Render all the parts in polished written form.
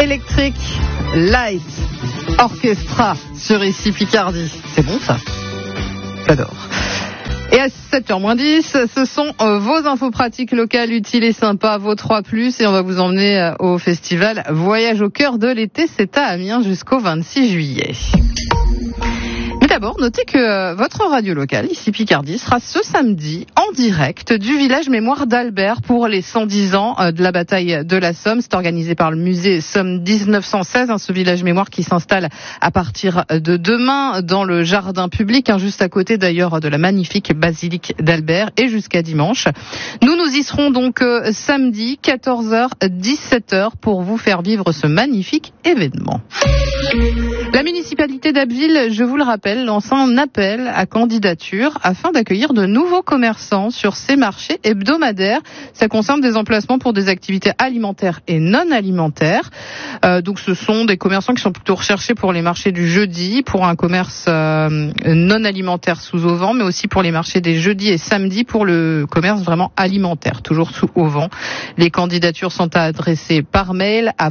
Electric Light Orchestra sur ici Picardie. C'est bon ça? J'adore. Et à 7h-10, ce sont vos infos pratiques locales, utiles et sympas, vos 3+, et on va vous emmener au festival Voyage au cœur de l'été. C'est à Amiens jusqu'au 26 juillet. Mais d'abord, notez que votre radio locale, ici Picardie, sera ce samedi en direct du village mémoire d'Albert pour les 110 ans de la bataille de la Somme. C'est organisé par le musée Somme 1916, ce village mémoire qui s'installe à partir de demain dans le jardin public, juste à côté d'ailleurs de la magnifique basilique d'Albert, et jusqu'à dimanche. Nous y serons donc samedi 14h, 17h pour vous faire vivre ce magnifique événement. La municipalité d'Abbeville, je vous le rappelle, lance un appel à candidature afin d'accueillir de nouveaux commerçants sur ses marchés hebdomadaires. Ça concerne des emplacements pour des activités alimentaires et non alimentaires. Donc ce sont des commerçants qui sont plutôt recherchés pour les marchés du jeudi, pour un commerce non alimentaire sous auvent, mais aussi pour les marchés des jeudis et samedis pour le commerce vraiment alimentaire, toujours sous auvent. Les candidatures sont adressées par mail à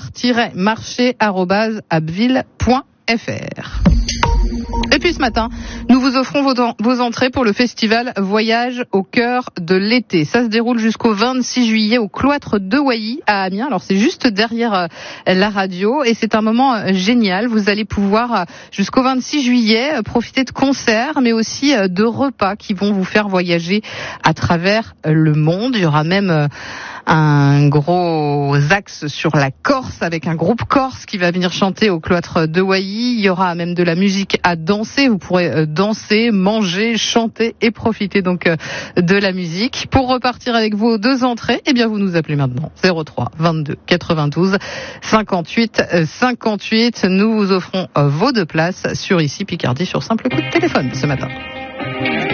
foire-marché@abbeville.fr. Et puis ce matin, nous vous offrons vos entrées pour le festival Voyage au cœur de l'été. Ça se déroule jusqu'au 26 juillet au cloître de Wailly à Amiens. Alors c'est juste derrière la radio et c'est un moment génial. Vous allez pouvoir jusqu'au 26 juillet profiter de concerts mais aussi de repas qui vont vous faire voyager à travers le monde. Il y aura même un gros axe sur la Corse avec un groupe corse qui va venir chanter au cloître de Wailly. Il y aura même de la musique à danser. Vous pourrez danser, manger, chanter et profiter donc de la musique. Pour repartir avec vos 2 entrées, eh bien vous nous appelez maintenant 03 22 92 58 58. Nous vous offrons vos 2 places sur ici Picardie sur simple coup de téléphone ce matin.